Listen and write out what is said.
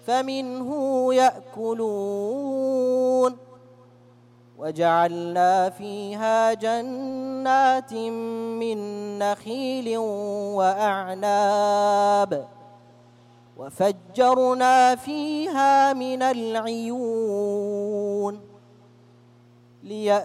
فمنه يأكلون وجعلنا فيها جنات من نخيل وأعناب وفجرنا فيها من العيون